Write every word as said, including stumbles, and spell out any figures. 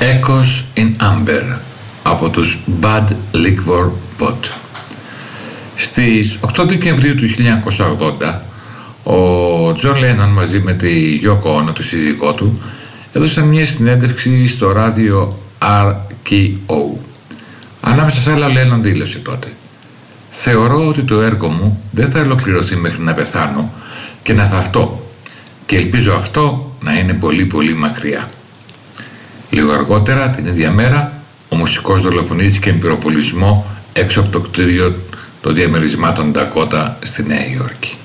Echoes in Amber από τους Bad Liquor Pot. Στις οκτώ Δεκεμβρίου του χίλια εννιακόσια ογδόντα ο Τζον Λένον μαζί με τη Γιόκο Όνο, τη σύζυγό του, έδωσαν μια συνέντευξη στο ράδιο αρ κέι ο. Ανάμεσα σε άλλα, ο Λένον δήλωσε τότε: «Θεωρώ ότι το έργο μου δεν θα ολοκληρωθεί μέχρι να πεθάνω και να θαυτώ, και ελπίζω αυτό να είναι πολύ πολύ μακριά». Λίγο αργότερα την ίδια μέρα ο μουσικός δολοφονήθηκε με πυροβολισμό έξω από το κτίριο των διαμερισμάτων Ντακότα στη Νέα Υόρκη.